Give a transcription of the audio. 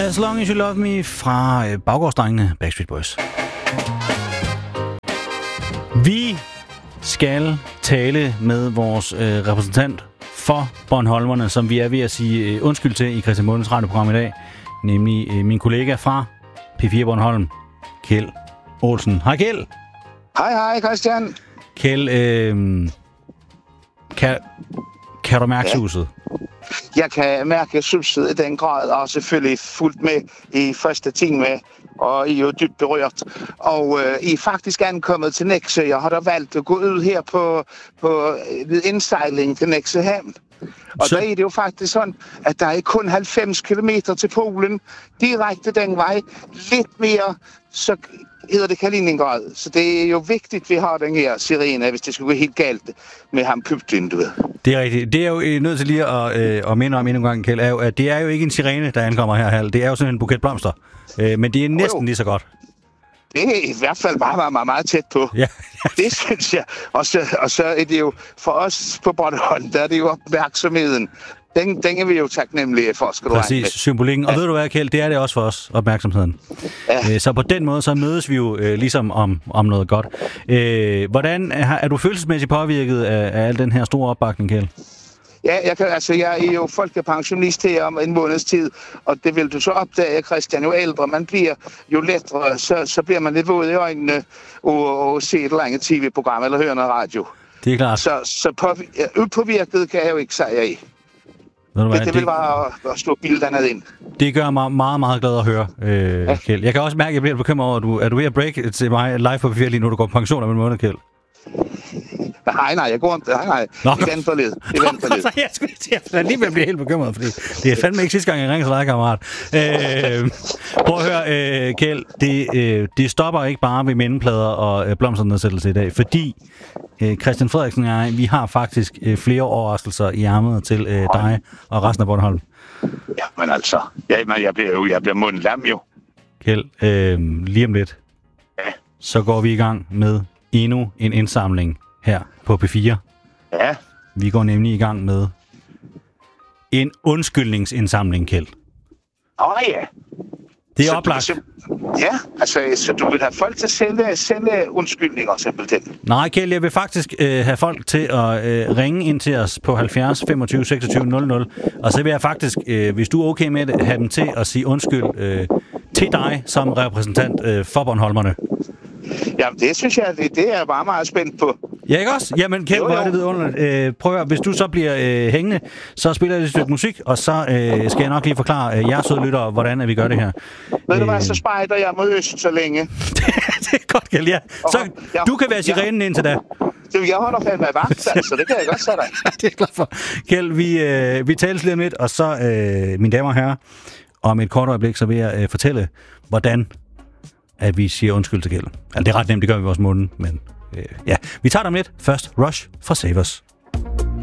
As Long As You Love Me fra Baggårdsdrengene Backstreet Boys. Vi skal tale med vores repræsentant for Bornholmerne, som vi er ved at sige undskyld til i Christian Månens radioprogram i dag, nemlig min kollega fra P4 Bornholm, Kjeld Olsen. Hej Kjeld. Hej Christian. Kjeld, kan du mærke suset? Jeg kan mærke suset i den grad, og selvfølgelig fuldt med i første time, og I er jo dybt berørt. Og I er faktisk ankommet til Nexø. Jeg har da valgt at gå ud her ved indsejling til Nexø Havn. Og så... der er det jo faktisk sådan, at der er kun 90 kilometer til Polen, direkte den vej. Lidt mere, så hedder det Kaliningrad. Så det er jo vigtigt, at vi har den her sirene, hvis det skulle gå helt galt med ham Putin, du ved. Det er rigtigt. Det er jo nødt til lige at minde om endnu en gang, Kjeld, er jo, at det er jo ikke en sirene, der ankommer her. Det er jo sådan en buket blomster. Men det er næsten lige så godt. Det er i hvert fald meget, meget tæt på. Ja. Det synes jeg. Og så er det jo for os på Bornholm, der er det jo opmærksomheden. Den er vi jo taknemmelige for, skal du regne med. Præcis, symbolikken. Og ved du hvad, Kjeld, det er det også for os, opmærksomheden. Ja. Så på den måde, så mødes vi jo ligesom om noget godt. Hvordan er du følelsesmæssigt påvirket af al den her store opbakning, Kjeld? Ja, jeg er jo folkepensionist her om en måneds tid, og det vil du så opdage, Christian. Jo ældre man bliver, jo lettere, så bliver man lidt våd i øjnene og se et eller andet tv-program eller høre noget radio. Det er klart. Så upåvirket kan jeg jo ikke sige i. Det vil bare at slå bilderne ind. Det gør mig meget, meget glad at høre, Kjeld. Jeg kan også mærke, at jeg bliver bekymret over, at er du ved at break til mig live på P4 lige nu, du går på pension om en måned, Kjeld? Nej, jeg går ikke. Nej. I vent for lidt. Jeg skulle lige ved at blive helt bekymret, fordi det er fandme ikke sidste gang, jeg ringer til dig, kammerat. Prøv at høre, Kjeld, det stopper ikke bare ved mindeplader og blomsternedsættelse i dag, fordi Christian Frederiksen og jeg, vi har faktisk flere overraskelser i ærmet til dig og resten af Bornholm. Ja, men altså, jeg bliver mundlam jo. Kjeld, lige om lidt, så går vi i gang med endnu en indsamling her på P4. Ja. Vi går nemlig i gang med en undskyldningsindsamling, Kjeld. Ja. Det er oplagt. Så du vil have folk til at sende undskyldninger, simpelthen? Nej, Kjeld, jeg vil faktisk have folk til at ringe ind til os på 70 25 26 00, og så vil jeg faktisk, hvis du er okay med det, have dem til at sige undskyld til dig som repræsentant for Bornholmerne. Jamen, det synes jeg, det er jeg bare meget spændt på. Ja, ikke også? Jamen, Kjeld, hvor er det vidunderligt. Prøv at, hvis du så bliver hængende, så spiller jeg et stykke musik, og så skal jeg nok lige forklare jer søde lyttere, hvordan vi gør det her. Ved du hvad, så spejder jeg mod øst så længe. Det er godt, Kjeld, ja. Så du kan være sirenen indtil da. Jeg holder fandme af vagt, så det kan jeg godt sætte dig. Det er klart for. Kjeld, vi tales lige om lidt, og så, mine damer og herrer, om et kort øjeblik, så vil jeg fortælle, hvordan at vi siger undskyld til Kjeld. Altså, det er ret nemt, det gør vi i vores munde, men vi tager dem lidt. Først Rush fra Save Us.